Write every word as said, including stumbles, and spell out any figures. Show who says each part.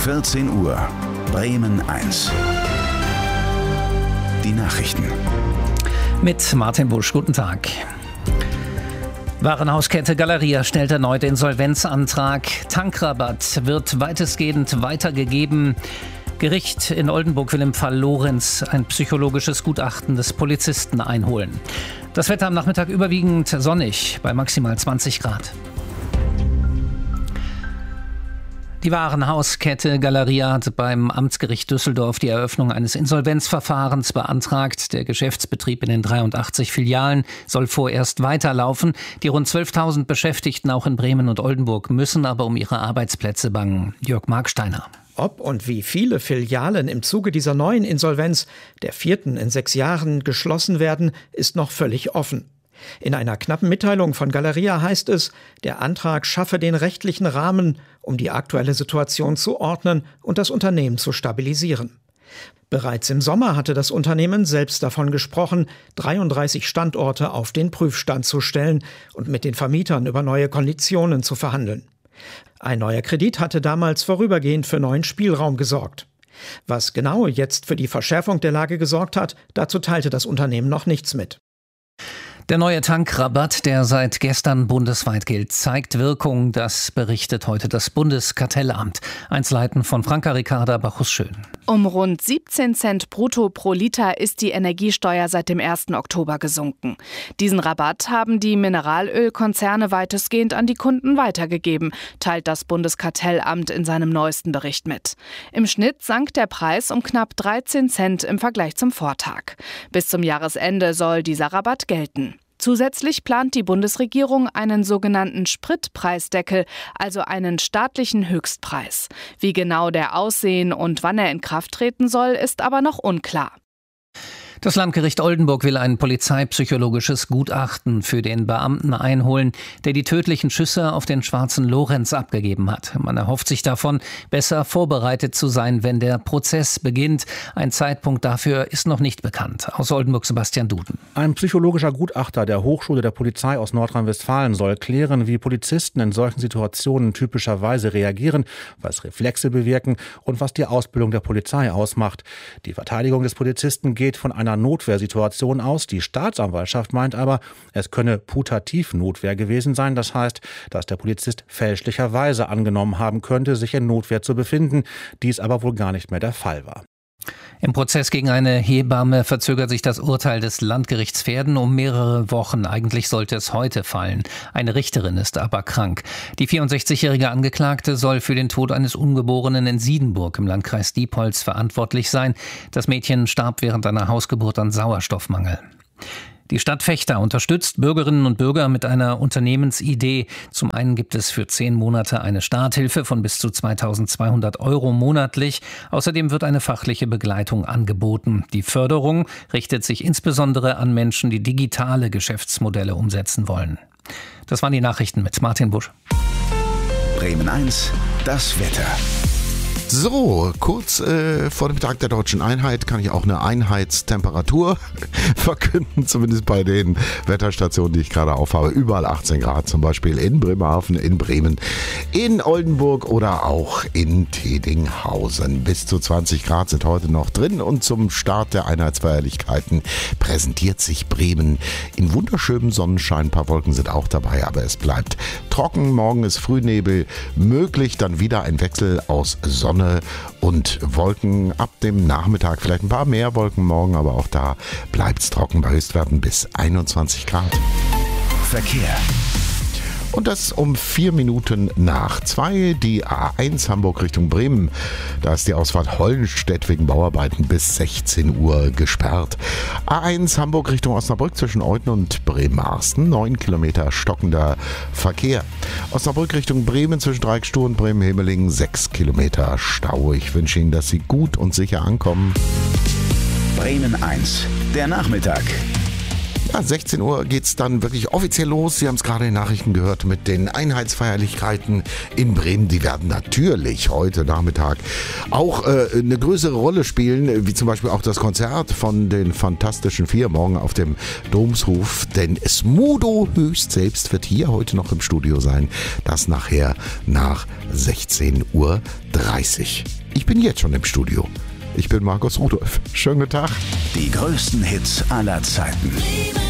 Speaker 1: vierzehn Uhr, Bremen eins. Die Nachrichten.
Speaker 2: Mit Martin Busch, guten Tag. Warenhauskette Galeria stellt erneut Insolvenzantrag. Tankrabatt wird weitestgehend weitergegeben. Gericht in Oldenburg will im Fall Lorenz ein psychologisches Gutachten des Polizisten einholen. Das Wetter am Nachmittag überwiegend sonnig bei maximal zwanzig Grad. Die Warenhauskette Galeria hat beim Amtsgericht Düsseldorf die Eröffnung eines Insolvenzverfahrens beantragt. Der Geschäftsbetrieb in den dreiundachtzig Filialen soll vorerst weiterlaufen. Die rund zwölftausend Beschäftigten auch in Bremen und Oldenburg müssen aber um ihre Arbeitsplätze bangen. Jörg Marksteiner.
Speaker 3: Ob und wie viele Filialen im Zuge dieser neuen Insolvenz, der vierten in sechs Jahren, geschlossen werden, ist noch völlig offen. In einer knappen Mitteilung von Galeria heißt es, der Antrag schaffe den rechtlichen Rahmen, um die aktuelle Situation zu ordnen und das Unternehmen zu stabilisieren. Bereits im Sommer hatte das Unternehmen selbst davon gesprochen, dreiunddreißig Standorte auf den Prüfstand zu stellen und mit den Vermietern über neue Konditionen zu verhandeln. Ein neuer Kredit hatte damals vorübergehend für neuen Spielraum gesorgt. Was genau jetzt für die Verschärfung der Lage gesorgt hat, dazu teilte das Unternehmen noch nichts mit.
Speaker 2: Der neue Tankrabatt, der seit gestern bundesweit gilt, zeigt Wirkung. Das berichtet heute das Bundeskartellamt. Einzelheiten von Franka Ricarda Bachus-Schön.
Speaker 4: Um rund siebzehn Cent brutto pro Liter ist die Energiesteuer seit dem ersten Oktober gesunken. Diesen Rabatt haben die Mineralölkonzerne weitestgehend an die Kunden weitergegeben, teilt das Bundeskartellamt in seinem neuesten Bericht mit. Im Schnitt sank der Preis um knapp dreizehn Cent im Vergleich zum Vortag. Bis zum Jahresende soll dieser Rabatt gelten. Zusätzlich plant die Bundesregierung einen sogenannten Spritpreisdeckel, also einen staatlichen Höchstpreis. Wie genau der aussehen und wann er in Kraft treten soll, ist aber noch unklar.
Speaker 2: Das Landgericht Oldenburg will ein polizeipsychologisches Gutachten für den Beamten einholen, der die tödlichen Schüsse auf den schwarzen Lorenz abgegeben hat. Man erhofft sich davon, besser vorbereitet zu sein, wenn der Prozess beginnt. Ein Zeitpunkt dafür ist noch nicht bekannt. Aus Oldenburg Sebastian Duden.
Speaker 5: Ein psychologischer Gutachter der Hochschule der Polizei aus Nordrhein-Westfalen soll klären, wie Polizisten in solchen Situationen typischerweise reagieren, was Reflexe bewirken und was die Ausbildung der Polizei ausmacht. Die Verteidigung des Polizisten geht von einer einer Notwehrsituation aus. Die Staatsanwaltschaft meint aber, es könne Putativnotwehr gewesen sein. Das heißt, dass der Polizist fälschlicherweise angenommen haben könnte, sich in Notwehr zu befinden. Dies aber wohl gar nicht mehr der Fall war.
Speaker 2: Im Prozess gegen eine Hebamme verzögert sich das Urteil des Landgerichts Verden um mehrere Wochen. Eigentlich sollte es heute fallen. Eine Richterin ist aber krank. Die vierundsechzigjährige Angeklagte soll für den Tod eines Ungeborenen in Siedenburg im Landkreis Diepholz verantwortlich sein. Das Mädchen starb während einer Hausgeburt an Sauerstoffmangel. Die Stadt Vechta unterstützt Bürgerinnen und Bürger mit einer Unternehmensidee. Zum einen gibt es für zehn Monate eine Starthilfe von bis zu zweitausendzweihundert Euro monatlich. Außerdem wird eine fachliche Begleitung angeboten. Die Förderung richtet sich insbesondere an Menschen, die digitale Geschäftsmodelle umsetzen wollen. Das waren die Nachrichten mit Martin Busch.
Speaker 1: Bremen eins, das Wetter.
Speaker 6: So, kurz äh, vor dem Tag der Deutschen Einheit kann ich auch eine Einheitstemperatur verkünden, zumindest bei den Wetterstationen, die ich gerade aufhabe. Überall achtzehn Grad, zum Beispiel in Bremerhaven, in Bremen, in Oldenburg oder auch in Tedinghausen. Bis zu zwanzig Grad sind heute noch drin und zum Start der Einheitsfeierlichkeiten präsentiert sich Bremen in wunderschönem Sonnenschein. Ein paar Wolken sind auch dabei, aber es bleibt trocken. Morgen ist Frühnebel möglich, dann wieder ein Wechsel aus Sonne und Wolken ab dem Nachmittag, vielleicht ein paar mehr Wolken morgen, aber auch da bleibt es trocken bei Höchstwerten bis einundzwanzig Grad.
Speaker 1: Verkehr.
Speaker 6: Und das um vier Minuten nach zwei, die A eins Hamburg Richtung Bremen. Da ist die Ausfahrt Hollenstedt wegen Bauarbeiten bis sechzehn Uhr gesperrt. A eins Hamburg Richtung Osnabrück zwischen Euthen und Bremerhaven, neun Kilometer stockender Verkehr. Osnabrück Richtung Bremen zwischen Dreieckstuhl und Bremen-Hemelingen, sechs Kilometer Stau. Ich wünsche Ihnen, dass Sie gut und sicher ankommen.
Speaker 1: Bremen eins, der Nachmittag.
Speaker 6: Ja, sechzehn Uhr geht's dann wirklich offiziell los. Sie haben es gerade in den Nachrichten gehört mit den Einheitsfeierlichkeiten in Bremen. Die werden natürlich heute Nachmittag auch äh, eine größere Rolle spielen, wie zum Beispiel auch das Konzert von den Fantastischen Vier morgen auf dem Domshof. Denn Smudo höchst selbst wird hier heute noch im Studio sein. Das nachher nach sechzehn Uhr dreißig. Ich bin jetzt schon im Studio. Ich bin Markus Rudolph. Schönen guten Tag.
Speaker 1: Die größten Hits aller Zeiten.